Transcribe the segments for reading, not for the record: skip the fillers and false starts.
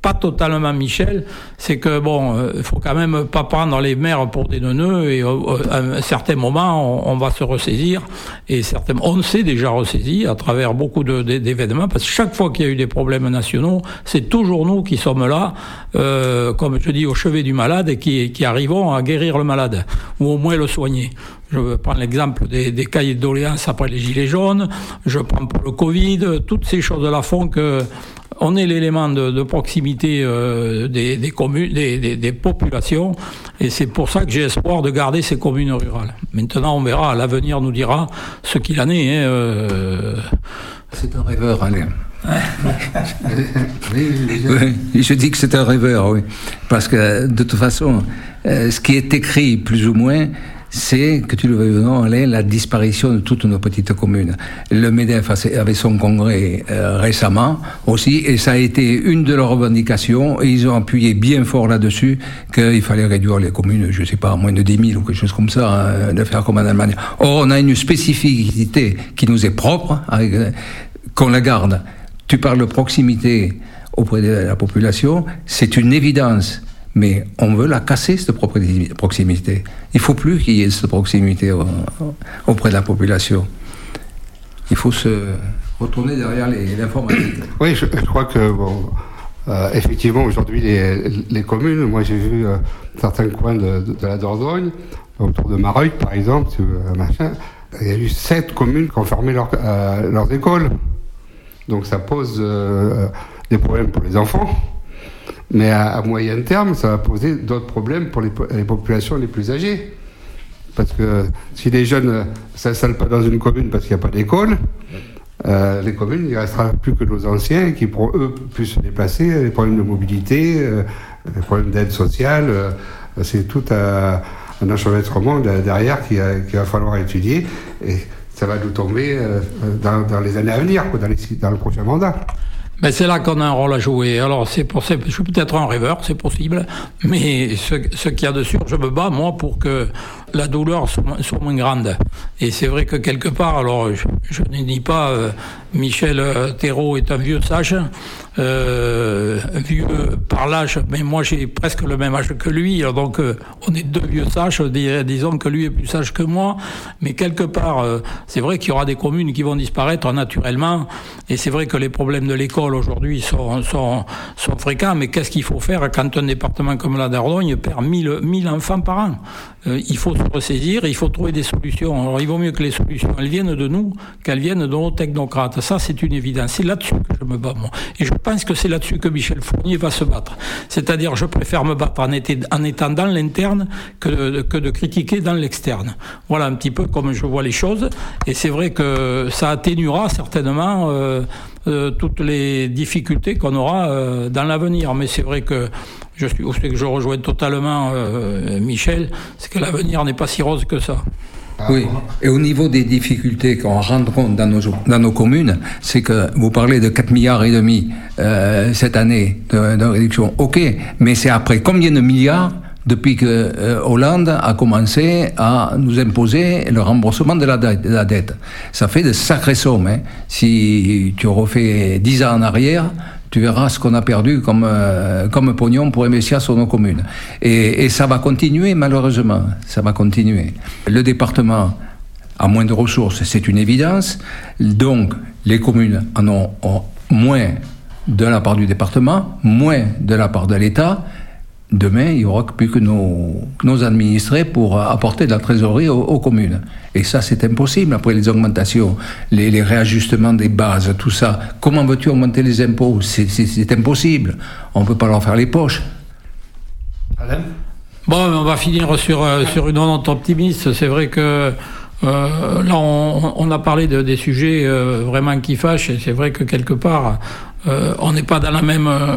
pas totalement Michel, c'est que il faut quand même pas prendre les maires pour des neuneux et à un certain moment, on va se ressaisir et on s'est déjà ressaisi à travers beaucoup d'événements parce que chaque fois qu'il y a eu des problèmes nationaux, c'est toujours nous qui sommes là, comme je dis, au chevet du malade et qui arrivons à guérir le malade ou au moins le soigner. Je prends l'exemple des cahiers de doléances après les gilets jaunes, je prends pour le Covid, toutes ces choses-là font que on est l'élément de proximité des communes, des populations, et c'est pour ça que j'ai espoir de garder ces communes rurales. Maintenant, on verra, l'avenir nous dira ce qu'il en est. C'est un rêveur, Alain. Oui, je dis que c'est un rêveur, oui. Parce que, de toute façon, ce qui est écrit, plus ou moins, c'est, que tu le veuilles ou non, Alain, la disparition de toutes nos petites communes. Le MEDEF avait son congrès récemment aussi, et ça a été une de leurs revendications, et ils ont appuyé bien fort là-dessus qu'il fallait réduire les communes, je ne sais pas, à moins de 10 000 ou quelque chose comme ça, de faire comme en Allemagne. Or, on a une spécificité qui nous est propre, qu'on la garde. Tu parles de proximité auprès de la population, c'est une évidence. Mais on veut la casser, cette proximité. Il ne faut plus qu'il y ait cette proximité auprès de la population. Il faut se retourner derrière l'informatique. Oui, je crois que, effectivement, aujourd'hui, les communes, moi j'ai vu certains coins de la Dordogne, autour de Mareuil, par exemple, il y a eu 7 communes qui ont fermé leurs écoles. Donc ça pose des problèmes pour les enfants. Mais à moyen terme, ça va poser d'autres problèmes pour les populations les plus âgées. Parce que si les jeunes ne s'installent pas dans une commune parce qu'il n'y a pas d'école, les communes, il ne restera plus que nos anciens qui pourront, eux, plus se déplacer, les problèmes de mobilité, les problèmes d'aide sociale. C'est tout un enchevêtrement derrière qu'il va falloir étudier. Et ça va nous tomber dans les années à venir, dans le prochain mandat. Mais c'est là qu'on a un rôle à jouer. Alors je suis peut-être un rêveur, c'est possible, mais ce qu'il y a dessus, je me bats moi pour que la douleur soit moins grande. Et c'est vrai que quelque part, alors je ne nie pas, Michel Thérault est un vieux sage, vieux par l'âge, mais moi j'ai presque le même âge que lui, donc on est 2 vieux sages, disons que lui est plus sage que moi, mais quelque part, c'est vrai qu'il y aura des communes qui vont disparaître naturellement, et c'est vrai que les problèmes de l'école aujourd'hui sont fréquents, mais qu'est-ce qu'il faut faire quand un département comme la Dordogne perd 1000 enfants par an? Il faut se ressaisir, il faut trouver des solutions. Alors il vaut mieux que les solutions, elles viennent de nous, qu'elles viennent de nos technocrates. Ça, c'est une évidence. C'est là-dessus que je me bats, moi. Et je pense que c'est là-dessus que Michel Fournier va se battre. C'est-à-dire, je préfère me battre en étant dans l'interne que de critiquer dans l'externe. Voilà un petit peu comme je vois les choses. Et c'est vrai que ça atténuera certainement toutes les difficultés qu'on aura dans l'avenir. Mais c'est vrai que je rejoins totalement Michel, c'est que l'avenir n'est pas si rose que ça. Oui, et au niveau des difficultés qu'on rencontre dans nos communes, c'est que vous parlez de 4,5 milliards cette année de réduction. Ok, mais c'est après combien de milliards depuis que Hollande a commencé à nous imposer le remboursement de la dette. Ça fait de sacrées sommes. Hein. Si tu refais 10 ans en arrière, tu verras ce qu'on a perdu comme pognon pour investir sur nos communes. Et ça va continuer, malheureusement. Ça va continuer. Le département a moins de ressources, c'est une évidence. Donc, les communes en ont moins de la part du département, moins de la part de l'État. Demain, il n'y aura plus que nos administrés pour apporter de la trésorerie aux communes. Et ça, c'est impossible. Après les augmentations, les réajustements des bases, tout ça. Comment veux-tu augmenter les impôts ? C'est impossible. On ne peut pas leur faire les poches. Alain ? Bon, on va finir sur une note optimiste. C'est vrai que là, on a parlé des sujets vraiment qui fâchent. Et c'est vrai que quelque part, on n'est pas dans la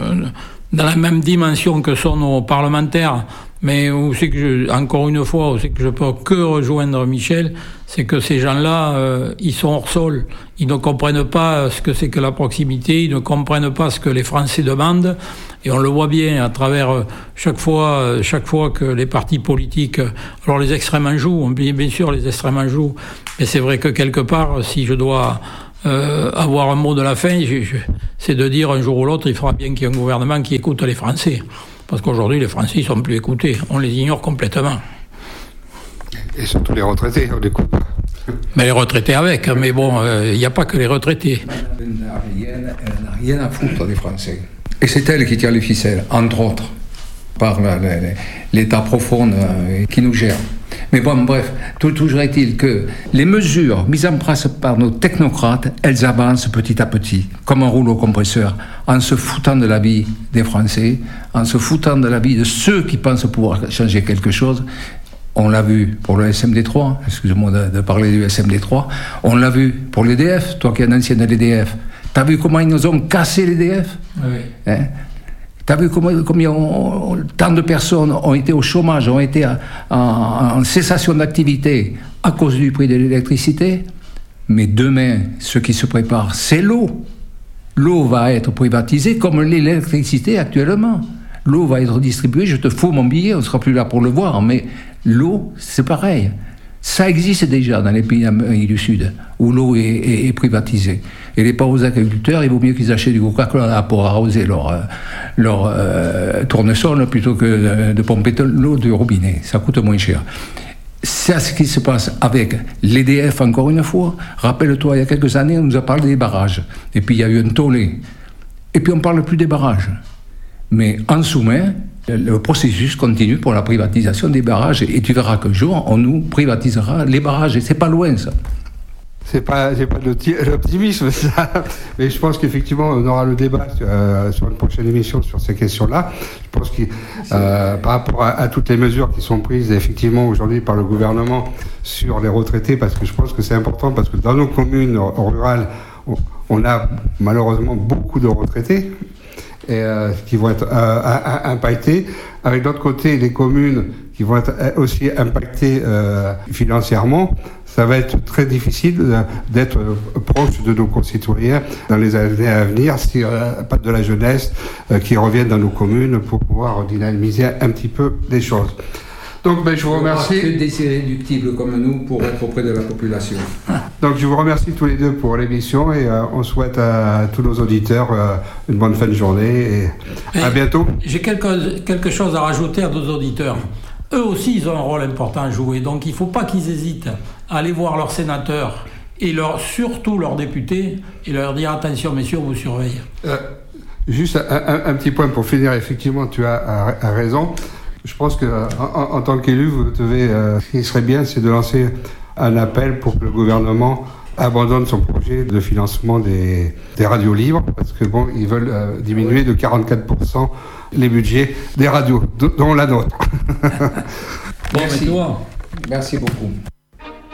même dimension que sont nos parlementaires, mais où c'est que encore une fois, où c'est que je peux que rejoindre Michel, c'est que ces gens-là, ils sont hors sol. Ils ne comprennent pas ce que c'est que la proximité, ils ne comprennent pas ce que les Français demandent, et on le voit bien à travers chaque fois que les partis politiques, alors les extrêmes en jouent, bien sûr les extrêmes en jouent, mais c'est vrai que quelque part, si je dois avoir un mot de la fin, c'est de dire un jour ou l'autre, il faudra bien qu'il y ait un gouvernement qui écoute les Français. Parce qu'aujourd'hui, les Français ne sont plus écoutés. On les ignore complètement. Et surtout les retraités, on écoute pas. Mais les retraités avec, mais bon, il n'y a pas que les retraités. Elle n'a rien à foutre des Français. Et c'est elle qui tire les ficelles, entre autres, par l'État profond qui nous gère. Mais bon, bref, toujours est-il que les mesures mises en place par nos technocrates, elles avancent petit à petit, comme un rouleau compresseur, en se foutant de la vie des Français, en se foutant de la vie de ceux qui pensent pouvoir changer quelque chose. On l'a vu pour le SMD3, excusez-moi de parler du SMD3, on l'a vu pour l'EDF, toi qui es un ancien de l'EDF. T'as vu comment ils nous ont cassé l'EDF ? Oui. Hein ? T'as vu combien tant de personnes ont été au chômage, ont été en cessation d'activité à cause du prix de l'électricité. Mais demain, ce qui se prépare, c'est l'eau. L'eau va être privatisée comme l'électricité actuellement. L'eau va être distribuée, je te fous mon billet, on ne sera plus là pour le voir, mais l'eau, c'est pareil. Ça existe déjà dans les pays d'Amérique du Sud, où l'eau est privatisée. Et les pauvres agriculteurs, il vaut mieux qu'ils achètent du Coca-Cola pour arroser leur tournesol plutôt que de pomper l'eau du robinet. Ça coûte moins cher. C'est ce qui se passe avec l'EDF, encore une fois. Rappelle-toi, il y a quelques années, on nous a parlé des barrages. Et puis il y a eu un tollé. Et puis on ne parle plus des barrages. Mais en sous-main, le processus continue pour la privatisation des barrages. Et tu verras qu'un jour, on nous privatisera les barrages. Et c'est pas loin, ça. C'est pas de l'optimisme, ça. Mais je pense qu'effectivement, on aura le débat sur une prochaine émission sur ces questions-là. Je pense que par rapport à toutes les mesures qui sont prises effectivement aujourd'hui par le gouvernement sur les retraités, parce que je pense que c'est important, parce que dans nos communes rurales, on a malheureusement beaucoup de retraités. Et, qui vont être impactés. Avec d'autre côté, les communes qui vont être aussi impactées financièrement, ça va être très difficile d'être proche de nos concitoyens dans les années à venir si pas de la jeunesse qui revienne dans nos communes pour pouvoir dynamiser un petit peu les choses. Donc je vous remercie. Que des irréductibles comme nous pour être auprès de la population. Donc je vous remercie tous les deux pour l'émission et on souhaite à tous nos auditeurs une bonne fin de journée et à bientôt. J'ai quelque chose à rajouter à nos auditeurs. Eux aussi, ils ont un rôle important à jouer. Donc il ne faut pas qu'ils hésitent à aller voir leurs sénateurs et surtout leurs députés et leur dire attention messieurs, on vous surveille. Juste un petit point pour finir. Effectivement, tu as raison. Je pense qu'en tant qu'élu, vous devez, ce qui serait bien, c'est de lancer un appel pour que le gouvernement abandonne son projet de financement des radios libres, parce que bon, ils veulent diminuer de 44% les budgets des radios, dont la nôtre. Merci. Merci beaucoup.